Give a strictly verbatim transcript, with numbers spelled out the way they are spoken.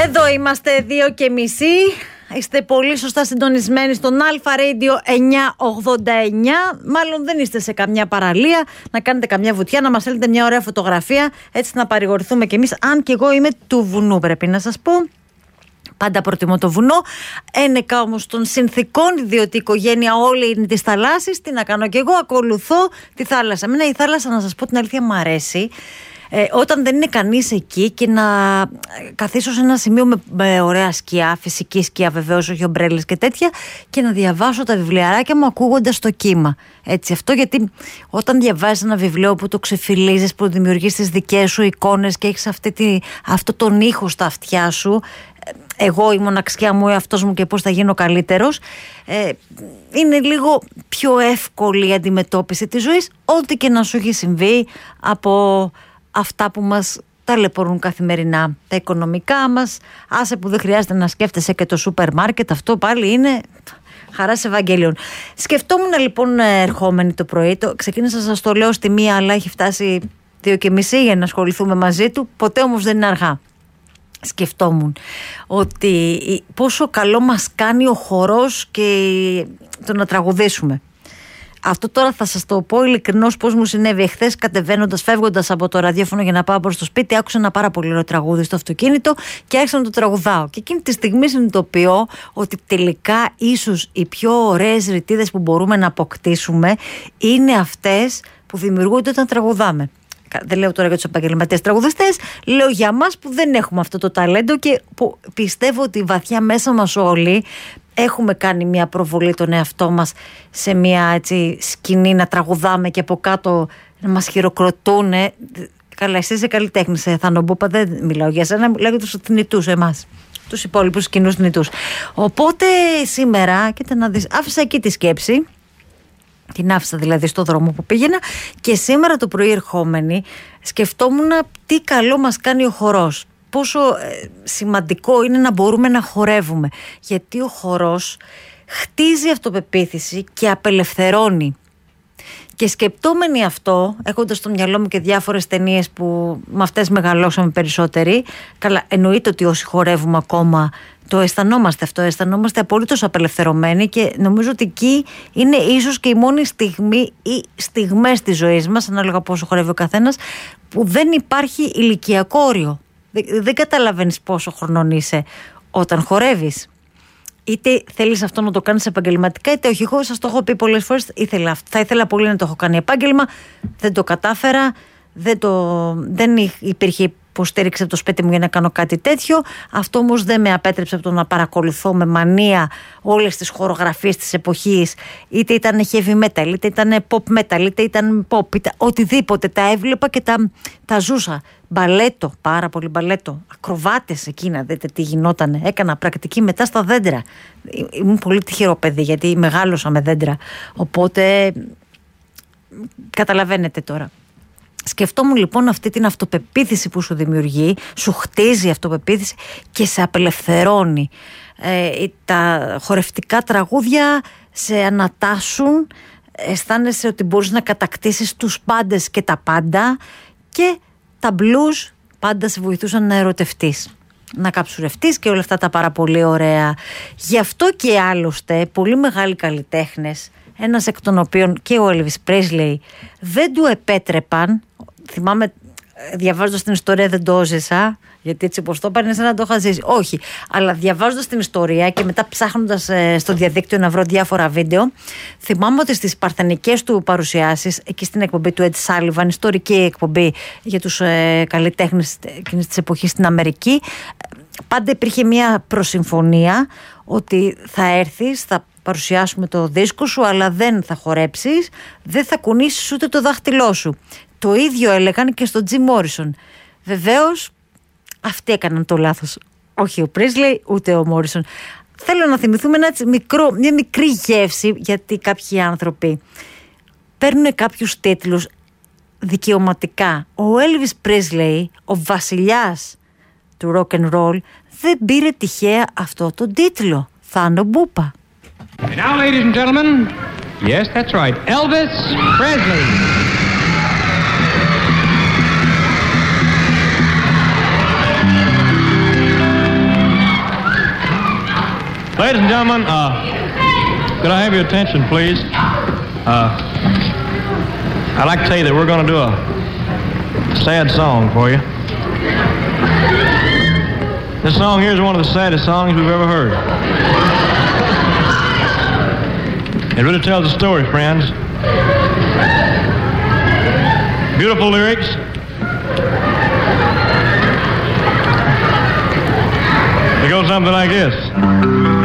Εδώ είμαστε δύο και μισή. Είστε πολύ σωστά συντονισμένοι στον Αλφα Radio εννιακόσια ογδόντα εννιά. Μάλλον δεν είστε σε καμιά παραλία να κάνετε καμιά βουτιά, να μας στέλνετε μια ωραία φωτογραφία, έτσι να παρηγορηθούμε κι εμείς. Αν και εγώ είμαι του βουνού, πρέπει να σας πω. Πάντα προτιμώ το βουνό. Ένεκα όμως των συνθηκών, διότι η οικογένεια όλη είναι της θαλάσσης. Τι να κάνω κι εγώ, ακολουθώ τη θάλασσα. Εμένα η θάλασσα, να σας πω την αλήθεια, μου αρέσει. Ε, όταν δεν είναι κανείς εκεί και να καθίσω σε ένα σημείο με, με ωραία σκιά, φυσική σκιά βεβαίως, όχι ομπρέλες και τέτοια, και να διαβάσω τα βιβλιαράκια μου ακούγοντας το κύμα. Έτσι, αυτό γιατί όταν διαβάζεις ένα βιβλίο που το ξεφυλίζεις, που δημιουργείς τις δικές σου εικόνες και έχεις αυτή τη, αυτό τον ήχο στα αυτιά σου, εγώ η μοναξιά μου, ο εαυτός μου και πώς θα γίνω καλύτερος, ε, είναι λίγο πιο εύκολη η αντιμετώπιση της ζωής, ό,τι και να σου έχει συμβεί από αυτά που μας ταλαιπωρούν καθημερινά, τα οικονομικά μας. Άσε που δεν χρειάζεται να σκέφτεσαι και το σούπερ μάρκετ, αυτό πάλι είναι χαράς Ευαγγέλιων. Σκεφτόμουν λοιπόν ερχόμενη το πρωί, το ξεκίνησα, σας το λέω, στη μία, αλλά έχει φτάσει δύο και μισή για να ασχοληθούμε μαζί του, ποτέ όμως δεν είναι αργά. Σκεφτόμουν ότι πόσο καλό μας κάνει ο χορός και το να τραγουδήσουμε. Αυτό τώρα θα σας το πω ειλικρινώς πώς μου συνέβη. Εχθές, κατεβαίνοντας, φεύγοντας από το ραδιόφωνο για να πάω προς το σπίτι, άκουσα ένα πάρα πολύ ωραίο τραγούδι στο αυτοκίνητο και άρχισα να το τραγουδάω. Και εκείνη τη στιγμή συνειδητοποιώ ότι τελικά ίσως οι πιο ωραίες ρητίδες που μπορούμε να αποκτήσουμε είναι αυτές που δημιουργούνται όταν τραγουδάμε. Δεν λέω τώρα για τους επαγγελματίες τραγουδιστές, λέω για μας που δεν έχουμε αυτό το ταλέντο και που πιστεύω ότι βαθιά μέσα μας όλοι έχουμε κάνει μια προβολή τον εαυτό μας σε μια έτσι σκηνή να τραγουδάμε και από κάτω να μας χειροκροτούνε. Καλά, εσύ είσαι καλλιτέχνης, Θανομπούπα, δεν μιλάω για σένα, μιλάω για τους θνητούς εμάς, τους υπόλοιπους κοινούς θνητούς. Οπότε σήμερα, κοίτα να δεις, άφησα εκεί τη σκέψη. Την άφησα δηλαδή στο δρόμο που πήγαινα και σήμερα το πρωί ερχόμενη σκεφτόμουν τι καλό μας κάνει ο χορός. Πόσο ε, σημαντικό είναι να μπορούμε να χορεύουμε. Γιατί ο χορός χτίζει αυτοπεποίθηση και απελευθερώνει. Και σκεπτόμενοι αυτό, έχοντας στο μυαλό μου και διάφορες ταινίες που με αυτές μεγαλώσαμε περισσότεροι, καλά, εννοείται ότι όσοι χορεύουμε ακόμα το αισθανόμαστε αυτό, αισθανόμαστε απολύτως απελευθερωμένοι και νομίζω ότι εκεί είναι ίσως και η μόνη στιγμή ή στιγμές της ζωής μας, ανάλογα πόσο χορεύει ο καθένας, που δεν υπάρχει ηλικιακό όριο. Δεν, δεν καταλαβαίνεις πόσο χρονών είσαι όταν χορεύεις. Είτε θέλεις αυτό να το κάνεις επαγγελματικά, είτε όχι. Εγώ σας το έχω πει πολλές φορές. Ήθελα, θα ήθελα πολύ να το έχω κάνει επάγγελμα. Δεν το κατάφερα. Δεν, το, δεν υπήρχε υποστήριξη από το σπίτι μου για να κάνω κάτι τέτοιο. Αυτό όμως δεν με απέτρεψε από το να παρακολουθώ με μανία όλες τις χορογραφίες της εποχής. Είτε ήταν heavy metal, είτε ήταν pop metal, είτε ήταν pop, είτε, οτιδήποτε. Τα έβλεπα και τα, τα ζούσα. Μπαλέτο, πάρα πολύ μπαλέτο. Ακροβάτες εκείνα, δείτε τι γινότανε. Έκανα πρακτική μετά στα δέντρα. Ήμουν πολύ τυχερό παιδί γιατί μεγάλωσα με δέντρα. Οπότε καταλαβαίνετε τώρα. Σκεφτόμουν λοιπόν αυτή την αυτοπεποίθηση που σου δημιουργεί, σου χτίζει αυτοπεποίθηση και σε απελευθερώνει. Ε, τα χορευτικά τραγούδια σε ανατάσσουν, αισθάνεσαι ότι μπορείς να κατακτήσεις τους πάντες και τα πάντα, και τα blues πάντα σε βοηθούσαν να ερωτευτείς, να καψουρευτείς και όλα αυτά τα πάρα πολύ ωραία. Γι' αυτό και άλλωστε πολύ μεγάλοι καλλιτέχνες, ένας εκ των οποίων και ο Elvis Presley, δεν του επέτρεπαν. Θυμάμαι, διαβάζοντας την ιστορία, δεν το έζησα, γιατί έτσι πως το έπαιρνε σαν να το είχα ζήσει. Όχι, αλλά διαβάζοντας την ιστορία και μετά ψάχνοντας ε, στο διαδίκτυο να βρω διάφορα βίντεο, θυμάμαι ότι στις παρθενικές του παρουσιάσεις, εκεί στην εκπομπή του Ed Sullivan, ιστορική εκπομπή για τους ε, καλλιτέχνες εκείνης της εποχής στην Αμερική, πάντα υπήρχε μια προσυμφωνία ότι θα έρθεις, θα παρουσιάσουμε το δίσκο σου, αλλά δεν θα χορέψεις, δεν θα κουνήσεις ούτε το δάχτυλό σου. Το ίδιο έλεγαν και στον Τζιμ Μόρισον. Βεβαίως αυτοί έκαναν το λάθος, όχι ο Πρίσλεϊ ούτε ο Μόρισον. Θέλω να θυμηθούμε ένα μικρό, μια μικρή γεύση, γιατί κάποιοι άνθρωποι παίρνουν κάποιους τίτλους δικαιωματικά. Ο Elvis Presley, ο βασιλιάς του rock and roll, δεν πήρε τυχαία αυτό τον τίτλο. Θανομπούπα. And now, ladies and gentlemen, yes, that's right, Elvis Presley. Ladies and gentlemen, uh, could I have your attention, please? Uh, I'd like to tell you that we're going to do a sad song for you. This song here is one of the saddest songs we've ever heard. It really tells a story, friends. Beautiful lyrics. It goes something like this.